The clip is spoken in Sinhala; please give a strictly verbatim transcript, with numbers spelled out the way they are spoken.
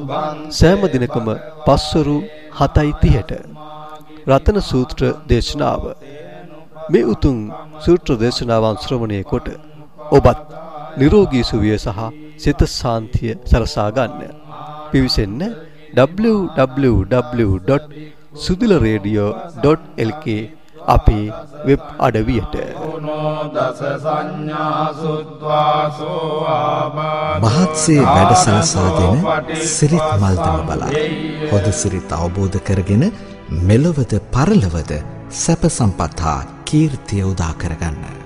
සෑම දිනකම පස්වරු හතයි තිහට රතන සූත්‍ර දේශනාව. මේ උතුම් සූත්‍ර දේශනාවන් ශ්‍රවණය කොට ඔබත් නිරෝගී සුවය සහ සිත ශාන්තිය සලසා ගන්න. පිවිසෙන්න w w w dot sudila radio dot l k අපේ වෙබ් අඩවියට. මහත්සේ වැඩසලසා දෙන සිරිත් මල්දම බලා හොඳ සිරිත් අවබෝධ කරගෙන මෙලොවද පරලොවද සැප සම්පත් හා කීර්තිය උදා කරගන්න.